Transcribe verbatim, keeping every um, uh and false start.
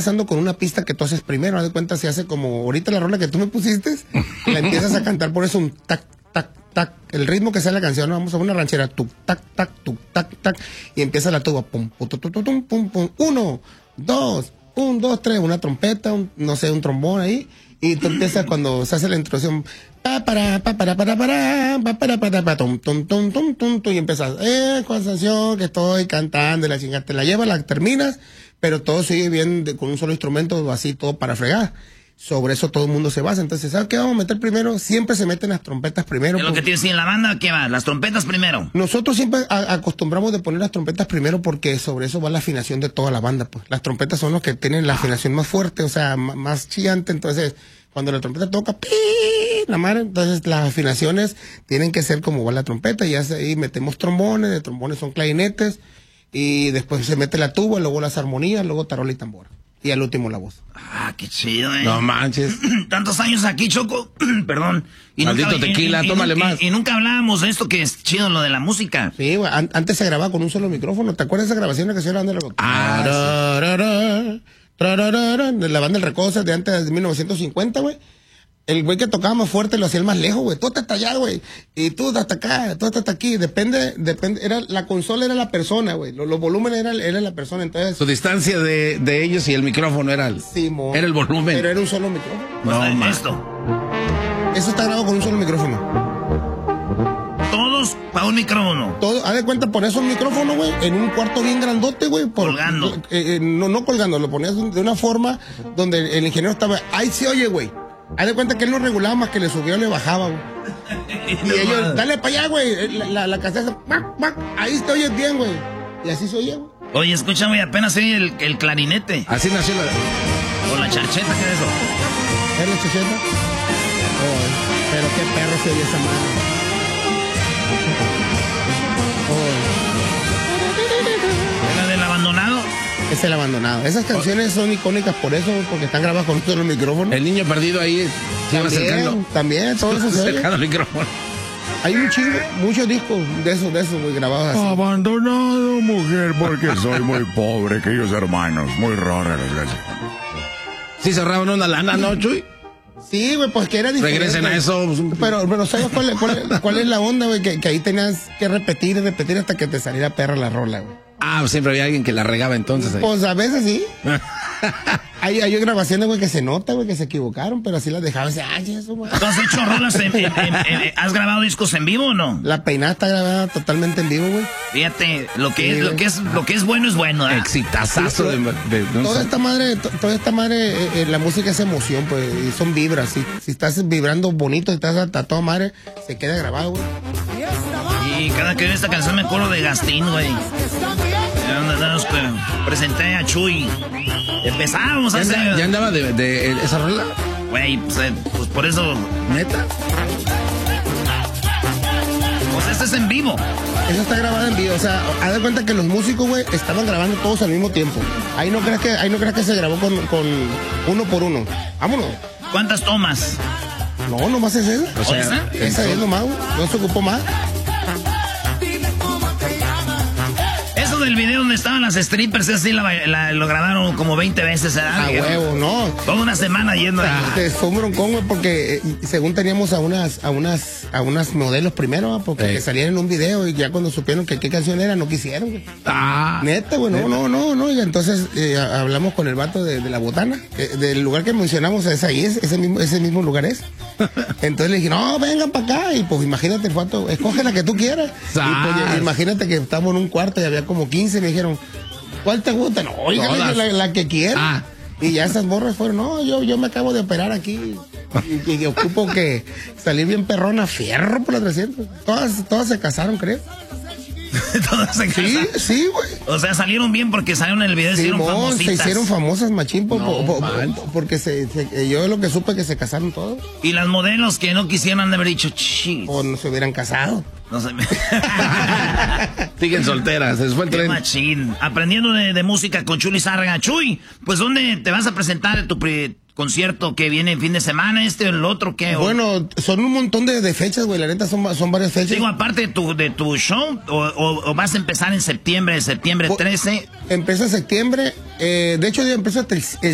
empezando con una pista que tú haces primero, haz de cuenta, se hace como ahorita la rola que tú me pusiste, la empiezas a cantar, por eso un tac, tac, tac, el ritmo que sale la canción, ¿no? Vamos a una ranchera, tuc, tac, tac, tuc, tac, tac, y empieza la tuba, pum, pum, pum, pum, pum, pum, pum, uno, dos, un, dos, tres, una trompeta, un, no sé, un trombón ahí, y tú empiezas cuando se hace la introducción, pa para pa para para para pa para para pa tum tum tum tum tum tum, y empiezas, eh, con la canción que estoy cantando, y la chingada, te la llevas, la terminas, pero todo sigue bien de, con un solo instrumento, así todo para fregar. Sobre eso todo el mundo se basa. Entonces, ¿sabes qué vamos a meter primero? Siempre se meten las trompetas primero. ¿Es lo que tienes en la banda? ¿Qué va? ¿Las trompetas primero? Nosotros siempre a, acostumbramos de poner las trompetas primero porque sobre eso va la afinación de toda la banda, pues. Las trompetas son los que tienen la afinación más fuerte, o sea, más, más chillante. Entonces, cuando la trompeta toca, ¡pi! La madre, entonces las afinaciones tienen que ser como va la trompeta, y ahí metemos trombones, de trombones son clarinetes, y después se mete la tuba, luego las armonías, luego tarola y tambora. Y al último la voz. Ah, qué chido, eh. No manches. Tantos años aquí, Choco. Perdón. Y Maldito nunca, tequila, y, y, tómale y, más. Y, y nunca hablábamos de esto que es chido, lo de la música. Sí, güey. An antes se grababa con un solo micrófono. ¿Te acuerdas de esa grabación que se llama de la Ah, de la banda El Recodo de antes de mil novecientos cincuenta, güey? El güey que tocaba más fuerte lo hacía el más lejos, güey. Tú hasta allá, güey. Y tú hasta acá, tú hasta aquí. Depende, depende. Era, la consola era la persona, güey. Los, los volúmenes eran era la persona. Entonces. Su distancia de, de ellos y el micrófono era el, sí, mo, era el volumen. Pero era un solo micrófono. No, no esto. Eso está grabado con un solo micrófono. Todos para un micrófono. Todo, haz de cuenta, pones un micrófono, güey, en un cuarto bien grandote, güey. Colgando. Eh, eh, no, no colgando, lo ponías de una forma donde el ingeniero estaba. Ahí se oye, güey. Haz de cuenta que él no regulaba más que le subía o le bajaba, güey. Y, y ellos, dale para allá, güey. La, la, la caseta, ahí te oyes bien, güey. Y así se oye, güey. Oye, escúchame, apenas se oye el, el clarinete. Así nació la. O la charcheta, ¿qué es eso? ¿Es la charcheta? Oh, pero qué perro se oye esa madre. Oh. ¿Es la del abandonado? Es el abandonado. Esas canciones son icónicas por eso, porque están grabadas con un solo micrófono. El niño perdido ahí se va acercando. También, todo eso se oye. Acercando el micrófono. Hay un chingo, muchos discos de esos, de esos, güey, grabados así. Abandonado, mujer, porque soy muy pobre, queridos hermanos. Muy rara la iglesia. Sí cerraban una lana, ¿no, Chuy? Sí, güey, pues que era diferente. Regresen a eso. Pero, pero ¿sabes cuál, cuál, cuál es la onda, güey? Que, que ahí tenías que repetir y repetir hasta que te saliera perra la rola, güey. Ah, siempre había alguien que la regaba entonces. Ahí. Pues a veces sí. hay, hay grabaciones, güey, que se nota, güey, que se equivocaron, pero así las dejaba. Ay, eso, güey. ¿Tú has hecho rolas en, en, en, en, ¿has grabado discos en vivo o no? La peinada está grabada totalmente en vivo, güey. Fíjate, lo que, sí, es, lo que es lo que es bueno es bueno, ¿eh? Exitazazo de, de, de, de toda esta madre, to, toda esta madre, eh, eh, la música es emoción, pues, y son vibras. Si, si estás vibrando bonito, si estás a, a toda madre, se queda grabado, güey. Y cada que veo esta canción me acuerdo de Gastín, güey. Presenté a Chuy. Empezamos a hacer. ¿Ya andaba de, de, de esa rola? Güey, pues, pues por eso. ¿Neta? Pues este es en vivo. Eso está grabado en vivo, o sea, haz de cuenta que los músicos, güey, estaban grabando todos al mismo tiempo. Ahí no creas que, ahí no creas que se grabó con, con uno por uno. Vámonos. ¿Cuántas tomas? No, nomás es esa. O sea, ¿esa? Esa es nomás, güey. No se ocupó más. Eso del video donde estaban las strippers, así la, la, lo grabaron como veinte veces. ¿Eh? A huevo, no. Toda una semana yendo ahí. Este, fue un broncón, güey, porque eh, según teníamos a unas, a unas, a unas modelos primero, porque que salían en un video y ya cuando supieron que qué canción era, no quisieron, güey. Ah. Neta, güey, no, no, no, no. Y entonces eh, hablamos con el vato de, de la botana, eh, del lugar que mencionamos, es ahí, es, ese mismo, ese mismo lugar es. Entonces le dije, no, vengan para acá. Y pues imagínate el vato, escoge la que tú quieras. Y pues imagínate que estamos en un cuarto y había como quince y me dijeron, ¿cuál te gusta? No, oiga, la, la que quiera. Ah. Y ya esas morras fueron, no, yo, yo me acabo de operar aquí y, y, y ocupo que salir bien perrona, fierro por la trescientos. Todas, todas se casaron, creo. Todas se casaron. Sí, sí, güey. O sea, salieron bien porque salieron en el video y sí, se hicieron famositas. Se hicieron famosas, machín, po, no, po, po, porque se, se, yo lo que supe que se casaron todos. Y las modelos que no quisieron han de haber dicho, chis. O no se hubieran casado. No sé. Siguen solteras, se fue el tren. Machín. Aprendiendo de, de música con Chuy Lizárraga. Chuy, pues ¿dónde te vas a presentar en tu pre concierto que viene el fin de semana, este o el otro? ¿Qué? Bueno, son un montón de, de fechas, güey, la neta son, son varias fechas. Digo, aparte de tu, de tu show, o, o, o vas a empezar en septiembre, septiembre trece. Empieza en septiembre, eh, de hecho ya empieza el, el